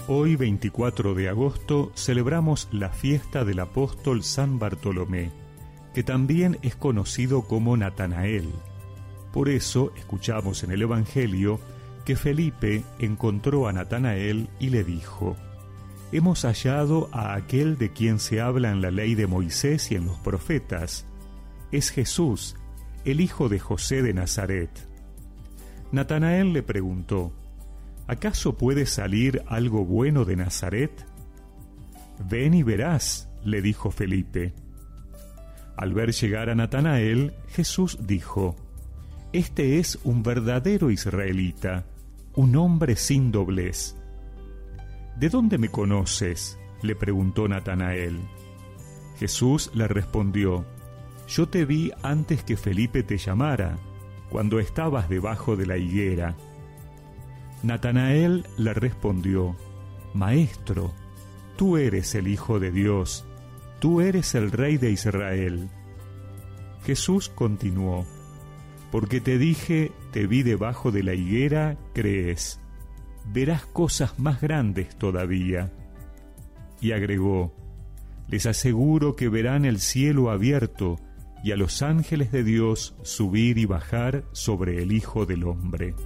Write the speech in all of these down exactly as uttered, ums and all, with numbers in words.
Hoy, veinticuatro de agosto, celebramos la fiesta del apóstol San Bartolomé, que también es conocido como Natanael. Por eso escuchamos en el Evangelio que Felipe encontró a Natanael y le dijo: «Hemos hallado a aquel de quien se habla en la ley de Moisés y en los profetas. Es Jesús, el hijo de José de Nazaret». Natanael le preguntó: «¿Acaso puede salir algo bueno de Nazaret?». «Ven y verás», le dijo Felipe. Al ver llegar a Natanael, Jesús dijo: «Este es un verdadero israelita, un hombre sin doblez». «¿De dónde me conoces?», le preguntó Natanael. Jesús le respondió: «Yo te vi antes que Felipe te llamara, cuando estabas debajo de la higuera». Natanael le respondió: «Maestro, tú eres el Hijo de Dios, tú eres el Rey de Israel». Jesús continuó: «Porque te dije, te vi debajo de la higuera, crees. Verás cosas más grandes todavía». Y agregó: «Les aseguro que verán el cielo abierto y a los ángeles de Dios subir y bajar sobre el Hijo del Hombre».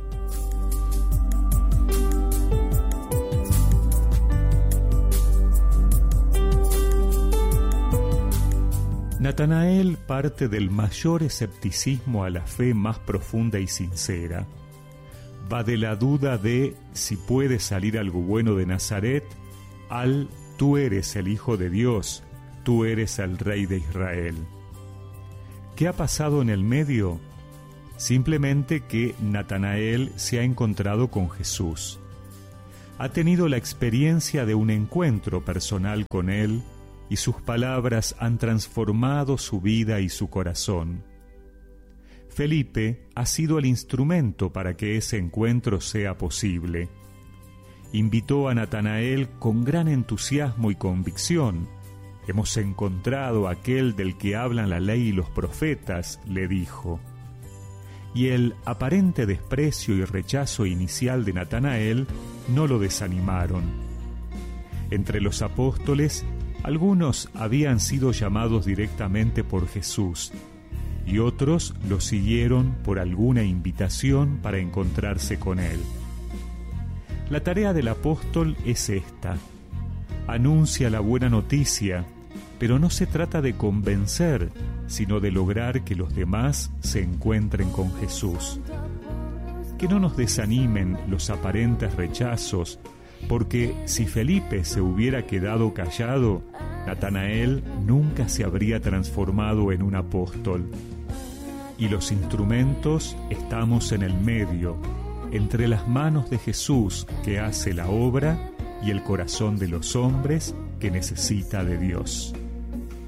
Natanael parte del mayor escepticismo a la fe más profunda y sincera. Va de la duda de si puede salir algo bueno de Nazaret al «tú eres el Hijo de Dios, tú eres el Rey de Israel». ¿Qué ha pasado en el medio? Simplemente que Natanael se ha encontrado con Jesús. Ha tenido la experiencia de un encuentro personal con él, y sus palabras han transformado su vida y su corazón. Felipe ha sido el instrumento para que ese encuentro sea posible. Invitó a Natanael con gran entusiasmo y convicción. «Hemos encontrado a aquel del que hablan la ley y los profetas», le dijo. Y el aparente desprecio y rechazo inicial de Natanael no lo desanimaron. Entre los apóstoles, algunos habían sido llamados directamente por Jesús y otros lo siguieron por alguna invitación para encontrarse con él. La tarea del apóstol es esta: anuncia la buena noticia, pero no se trata de convencer, sino de lograr que los demás se encuentren con Jesús. Que no nos desanimen los aparentes rechazos, porque si Felipe se hubiera quedado callado, Natanael nunca se habría transformado en un apóstol. Y los instrumentos estamos en el medio, entre las manos de Jesús que hace la obra y el corazón de los hombres que necesita de Dios.